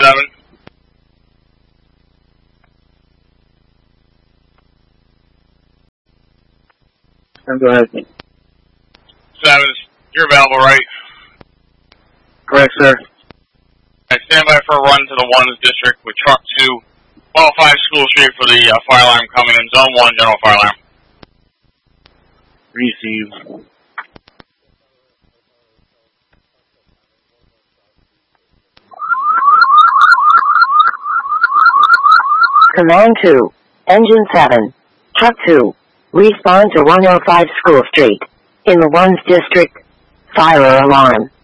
7. Go ahead. 7, you're available, right? Correct, sir. I stand by for a run to the 1's district with truck 2, 105 School Street for the fire alarm coming in. Zone 1, general fire alarm. Receive. Command 2, Engine 7, Truck 2, respond to 105 School Street, in the 1's district, fire alarm.